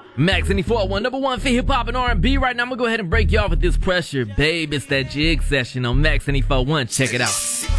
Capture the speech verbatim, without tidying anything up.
Max ninety-four point one, number one for hip hop and R and B. Right now, I'm gonna go ahead and break you off with this pressure, babe. It's that jig session on Max ninety-four point one. Check it out.